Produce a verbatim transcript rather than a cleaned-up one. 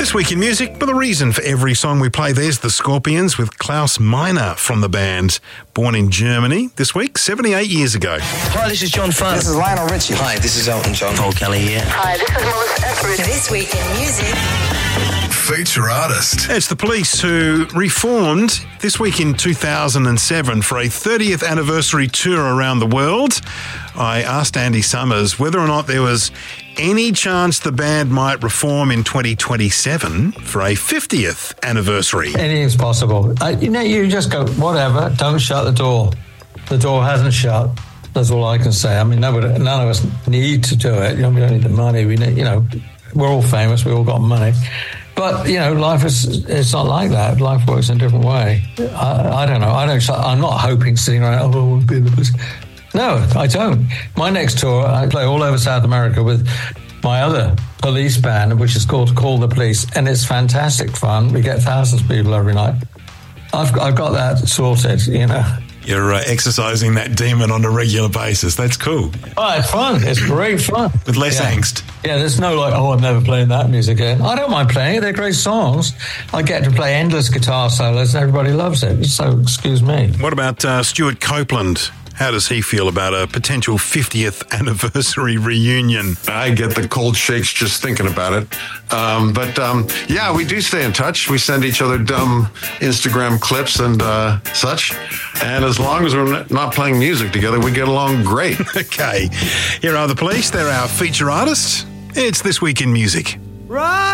This Week in Music, with a reason for every song we play. There's the Scorpions with Klaus Meine from the band. Born in Germany this week, seventy-eight years ago. Hi, this is John Farr. This is Lionel Richie. Hi, this is Elton John. Paul Kelly here. Hi, this is Melissa Etheridge. This Week in Music. Feature artist. It's the Police, who reformed this week in two thousand seven for a thirtieth anniversary tour around the world. I asked Andy Summers whether or not there was any chance the band might reform in twenty twenty-seven for a fiftieth anniversary. Anything's possible. Uh, you know, you just go, whatever, don't shut the door. The door hasn't shut. That's all I can say. I mean, nobody, none of us need to do it. You know, we don't need the money. We need, you know, we're all famous. We all got money. But, you know, life is, it's not like that. Life works in a different way. I, I don't know. I don't, I'm not hoping sitting around, oh, we'll be in the police. No, I don't. My next tour, I play all over South America with my other police band, which is called Call the Police, and it's fantastic fun. We get thousands of people every night. I've, I've got that sorted, you know. You're uh, exercising that demon on a regular basis. That's cool. Oh, it's fun. It's great fun. With less yeah. angst. Yeah, there's no like, oh, I'm never playing that music again. I don't mind playing it. They're great songs. I get to play endless guitar solos and everybody loves it. So, excuse me. What about uh, Stuart Copeland? How does he feel about a potential fiftieth anniversary reunion? I get the cold shakes just thinking about it. Um, but um, yeah, we do stay in touch. We send each other dumb Instagram clips and uh, such. And as long as we're not playing music together, we get along great. Okay. Here are the Police. They're our feature artists. It's This Week in Music. Right.